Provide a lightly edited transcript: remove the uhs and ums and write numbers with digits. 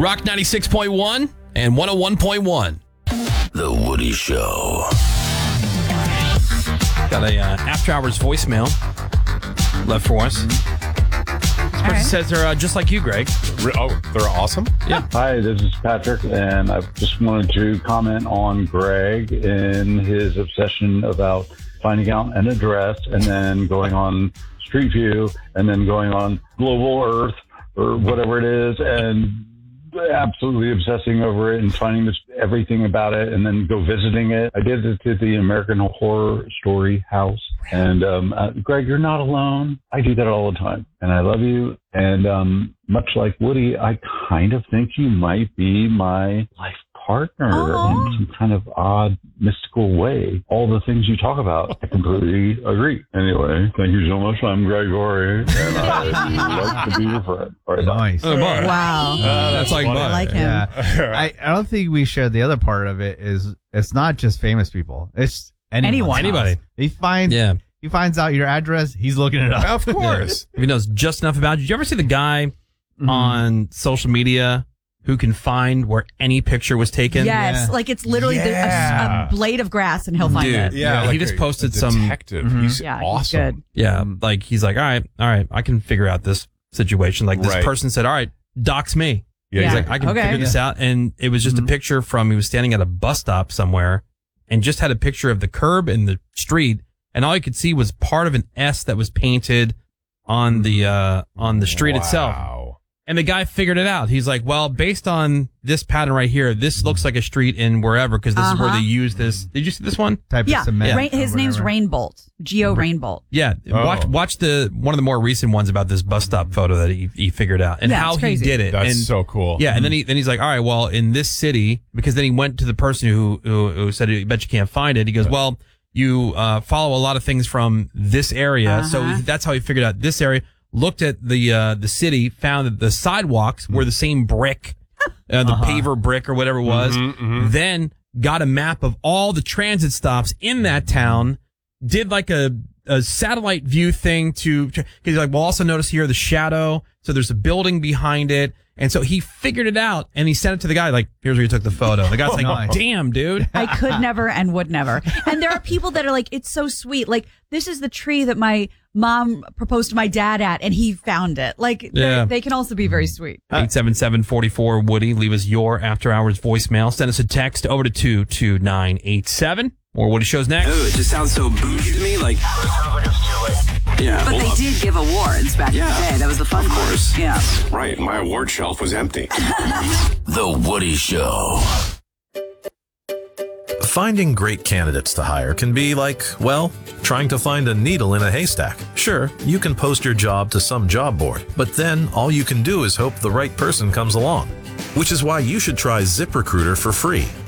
Rock 96.1 and 101.1. The Woody Show. Got a after hours voicemail left for us. This person says they're just like you, Greg. Oh, they're awesome? Yeah. Hi, this is Patrick, and I just wanted to comment on Greg and his obsession about finding out an address and then going on Street View and then going on Global Earth or whatever it is and absolutely obsessing over it and finding everything about it and then go visiting it. I did it to the American Horror Story house. And Greg, you're not alone. I do that all the time. And I love you. And much like Woody, I kind of think you might be my life partner in some kind of odd, mystical way. All the things you talk about, I completely agree. Anyway, thank you so much. I'm Gregory, and I'd like to be your friend. All right, Nice. Bud. Wow. That's like Bud. I like him. Yeah. I don't think we shared the other part of it is it's not just famous people. It's Anyone. Anybody. He finds out your address. He's looking it up. Of course. If he knows just enough about you. Did you ever see the guy on social media who can find where any picture was taken? Yes, like it's literally a blade of grass and he'll find it. Yeah, he like just posted a some detective. He's Yeah, he's awesome. good. Yeah, like he's like, all right, I can figure out this situation. Like this Right. person said, all right, dox me. Yeah, He's Yeah. like, I can Okay. figure this out. And it was just a picture from, he was standing at a bus stop somewhere and just had a picture of the curb and the street. And all you could see was part of an S that was painted on the street itself. Wow. And the guy figured it out. He's like, well, based on this pattern right here, this looks like a street in wherever, because this is where they use this. Did you see this one? Type Yeah, of cement. his name's Rainbolt. Geo Rainbolt. Yeah. Oh. Watch one of the more recent ones about this bus stop photo that he figured out and Yeah, how it's he crazy. did it. That's and, so cool. Yeah. And then he's like, all right, well, in this city, because then he went to the person who said, I bet you can't find it. He goes, well, you follow a lot of things from this area. So that's how he figured out this area. Looked at the city, found that the sidewalks were the same brick, the paver brick or whatever it was. Then got a map of all the transit stops in that town. Did like a satellite view thing because he's like, well, also notice here the shadow. So there's a building behind it. And so he figured it out and he sent it to the guy like, here's where you took the photo. The guy's like, Nice. damn, dude. I could never and would never. And there are people that are like, it's so sweet. Like, this is the tree that my mom proposed to my dad at, and he found it. Like, they can also be very sweet. 877-44-WOODY. Leave us your after hours voicemail. Send us a text over to 22987. More Woody Show's next. Oh, it just sounds so bougie to me. Like, yeah. But they did give awards back in the day. That was the fun part. Yeah. Right, my award shelf was empty. The Woody Show. Finding great candidates to hire can be like, well, trying to find a needle in a haystack. Sure, you can post your job to some job board, but then all you can do is hope the right person comes along. Which is why you should try ZipRecruiter for free.